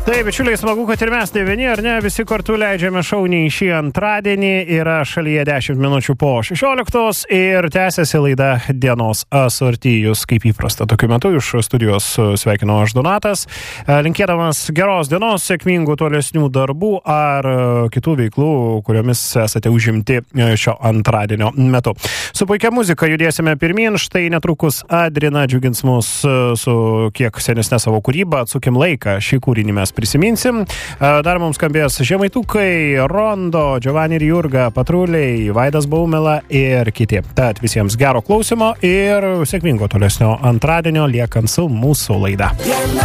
Taip, bičiuliai, smagu, kad ir mes ne vieni, ar ne, visi kartu leidžiame šauniai šį antradienį, yra šalyje 10 minučių po 16 ir tęsiasi laida Dienos asortijus, kaip įprasta. Tokiu metu iš studijos sveikinu aš Donatas, linkėdamas geros dienos, sėkmingų tolesnių darbų ar kitų veiklų, kuriomis esate užimti šio antradienio metu. Su puikia muzika judėsime pirmin, štai netrukus Adrina džiugins mus su kiek senesnė savo kūryba, atsukim laiką, šį kūrinį mes prisiminsim. Dar mums skambės Žemaitukai, Rondo, Giovanni ir Jurga, Patruliai, Vaidas Baumila ir kiti. Tad visiems gero klausimo ir sėkmingo tolesnio antradienio liekant su mūsų laida.